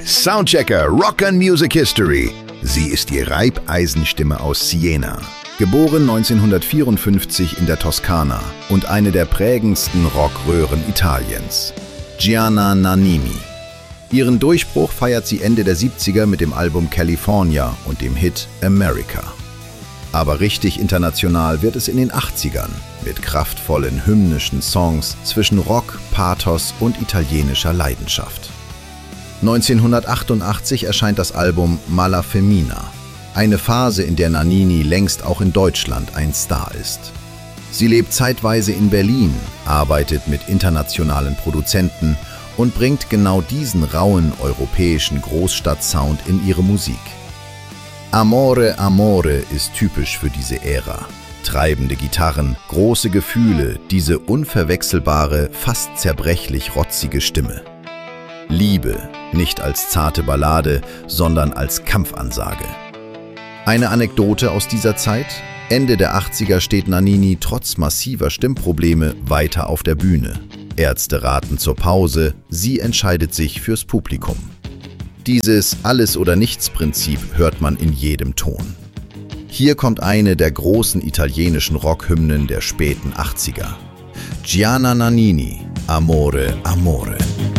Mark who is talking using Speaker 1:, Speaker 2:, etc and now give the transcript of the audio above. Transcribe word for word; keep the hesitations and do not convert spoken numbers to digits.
Speaker 1: Soundchecker Rock and Music History. Sie ist die Reibeisenstimme aus Siena. Geboren neunzehnhundertvierundfünfzig in der Toskana und eine der prägendsten Rockröhren Italiens. Gianna Nannini. Ihren Durchbruch feiert sie Ende der siebziger mit dem Album California und dem Hit America. Aber richtig international wird es in den achtzigern mit kraftvollen hymnischen Songs zwischen Rock, Pathos und italienischer Leidenschaft. neunzehnhundertachtundachtzig erscheint das Album Mala Femmina, eine Phase, in der Nannini längst auch in Deutschland ein Star ist. Sie lebt zeitweise in Berlin, arbeitet mit internationalen Produzenten und bringt genau diesen rauen europäischen Großstadtsound in ihre Musik. Amore, Amore ist typisch für diese Ära. Treibende Gitarren, große Gefühle, diese unverwechselbare, fast zerbrechlich rotzige Stimme. Liebe, nicht als zarte Ballade, sondern als Kampfansage. Eine Anekdote aus dieser Zeit: Ende der achtziger steht Nannini trotz massiver Stimmprobleme weiter auf der Bühne. Ärzte raten zur Pause, sie entscheidet sich fürs Publikum. Dieses Alles-oder-Nichts-Prinzip hört man in jedem Ton. Hier kommt eine der großen italienischen Rockhymnen der späten achtziger. Gianna Nannini, Amore, Amore.